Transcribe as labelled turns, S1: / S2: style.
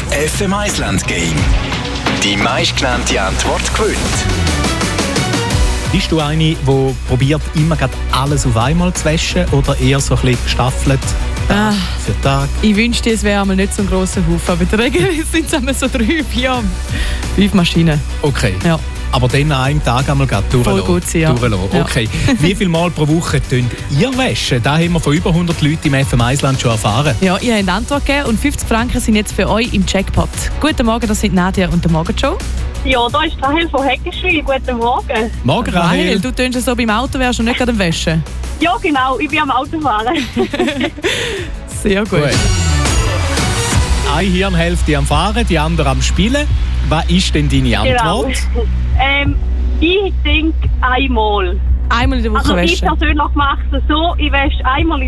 S1: FM Island Game. Die meistgenannte Antwort gewinnt.
S2: Bist du eine, die probiert, immer gerade alles auf einmal zu waschen oder eher so ein bisschen gestaffelt, Tag für Tag?
S3: Ich wünschte, es wäre einmal nicht so ein grosser Haufen, aber in der Regel sind es einmal so 3, 4, 5 Maschinen.
S2: Okay.
S3: Ja.
S2: Aber dann an einem Tag einmal gerade durchlassen.
S3: Voll gut sein, ja.
S2: Okay. Wie viel Mal pro Woche könnt ihr waschen? Das haben wir von über 100 Leuten im FM Island schon erfahren.
S3: Ja, ihr habt eine Antwort gegeben und 50 Franken sind jetzt für euch im Jackpot. Guten Morgen, das sind Nadia und der Morgenshow.
S4: Ja, da ist Rahel von Heckenschwil. Guten Morgen.
S2: Morgen, Rahel.
S3: Du tönst so beim Auto wärst und nicht gerade am Waschen.
S4: Ja, genau. Ich bin am Autofahren.
S3: Sehr gut.
S2: Eine Hirnhälfte am Fahren, die andere am Spielen. Was ist denn deine Antwort?
S4: Genau. Ich denke einmal.
S3: Einmal in der Woche
S4: Also ich
S3: waschen.
S4: persönlich mache es so, ich wasche einmal in